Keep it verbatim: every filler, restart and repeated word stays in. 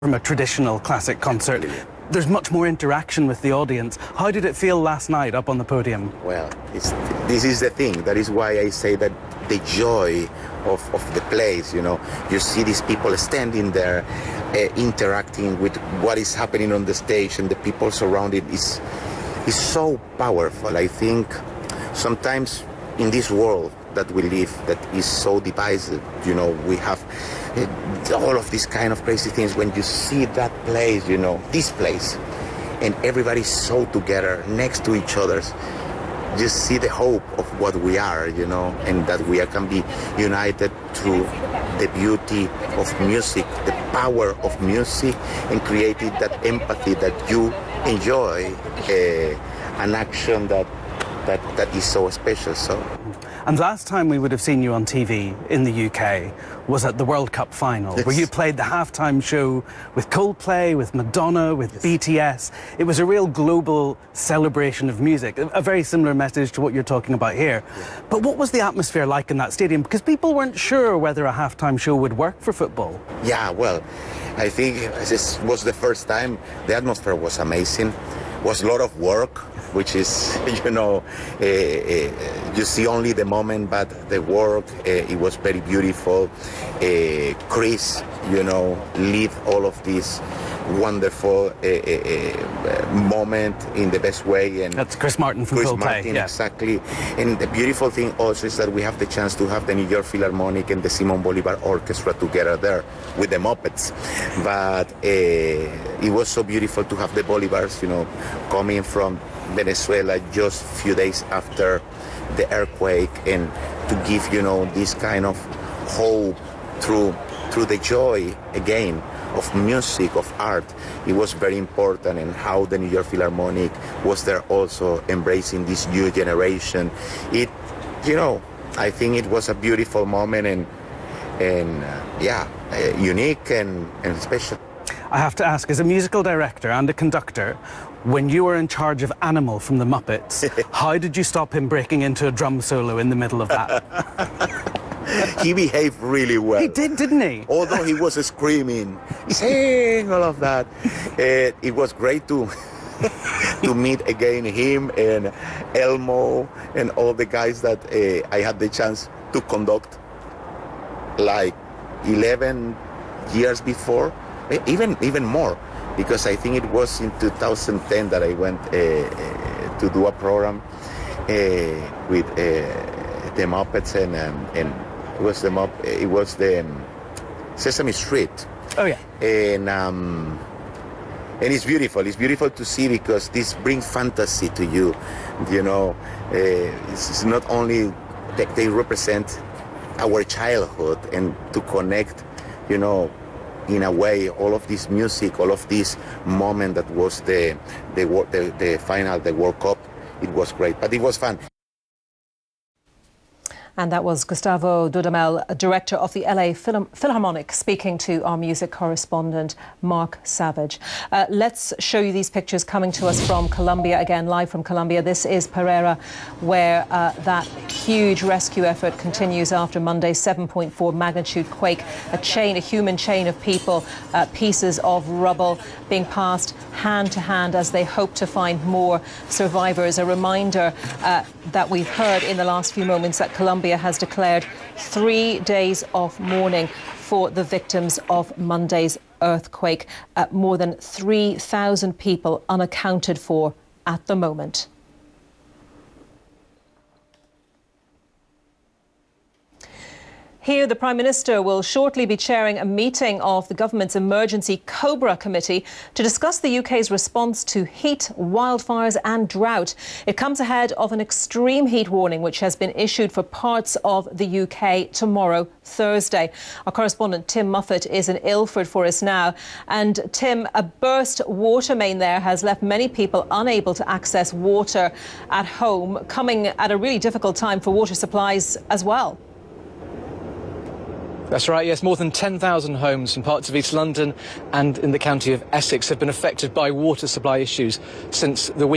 from a traditional classic concert. There's much more interaction with the audience. How did it feel last night up on the podium? Well, it's, this is the thing. That is why I say that the joy of, of the place, you know, you see these people standing there, uh, interacting with what is happening on the stage, and the people surrounded is, is so powerful. I think sometimes in this world that we live that is so divisive, you know, we have uh, all of these kind of crazy things. When you see that place, you know, this place, and everybody's so together next to each other, you see the hope of what we are, you know, and that we can be united through the beauty of music, the power of music, and creating that empathy that you enjoy uh, an action that That, that is so special. So. And last time we would have seen you on T V in the U K was at the World Cup final, yes, where you played the halftime show with Coldplay, with Madonna, with yes. B T S. It was a real global celebration of music, a very similar message to what you're talking about here. Yeah. But what was the atmosphere like in that stadium? Because people weren't sure whether a halftime show would work for football. Yeah, well, I think this was the first time. The atmosphere was amazing. It was a lot of work, which is, you know, uh, uh, you see only the moment, but the work, uh, it was very beautiful. Uh, Chris, you know, lead all of this wonderful uh, uh, moment in the best way. And that's Chris Martin from Chris Coldplay. Martin, yeah. Exactly. And the beautiful thing also is that we have the chance to have the New York Philharmonic and the Simon Bolivar Orchestra together there with the Muppets. But uh, it was so beautiful to have the Bolivars, you know, coming from Venezuela just a few days after the earthquake, and to give, you know, this kind of hope through through the joy again of music, of art. It was very important, and how the New York Philharmonic was there also embracing this new generation. It, you know, I think it was a beautiful moment, and and uh, yeah, uh, unique and, and special. I have to ask, as a musical director and a conductor, when you were in charge of Animal from the Muppets, how did you stop him breaking into a drum solo in the middle of that? He behaved really well. He did, didn't he? Although he was screaming, saying all of that. Uh, it was great to to meet again him and Elmo and all the guys that uh, I had the chance to conduct like eleven years before. Even even more, because I think it was in two thousand ten that I went uh, uh, to do a program uh, with uh, the Muppets, and um, and it was the Mupp it was the um, Sesame Street. Oh yeah. And um, and it's beautiful. It's beautiful to see, because this brings fantasy to you. You know, uh, it's, it's not only that they represent our childhood, and to connect, you know, in a way, all of this music, all of this moment that was the the the, the final, the World Cup, it was great, but it was fun. And that was Gustavo Dudamel, director of the L A Phil Philharmonic, speaking to our music correspondent, Mark Savage. Uh, let's show you these pictures coming to us from Colombia, again, live from Colombia. This is Pereira, where uh, that huge rescue effort continues after Monday's seven point four magnitude quake. A chain, a human chain of people, uh, pieces of rubble being passed hand to hand as they hope to find more survivors. A reminder uh, that we've heard in the last few moments that Colombia has declared three days of mourning for the victims of Monday's earthquake. Uh, more than three thousand people unaccounted for at the moment. Here, the Prime Minister will shortly be chairing a meeting of the government's Emergency Cobra Committee to discuss the U K's response to heat, wildfires and drought. It comes ahead of an extreme heat warning which has been issued for parts of the U K tomorrow, Thursday. Our correspondent Tim Muffet is in Ilford for us now. And Tim, a burst water main there has left many people unable to access water at home, coming at a really difficult time for water supplies as well. That's right, yes. More than ten thousand homes in parts of East London and in the county of Essex have been affected by water supply issues since the week.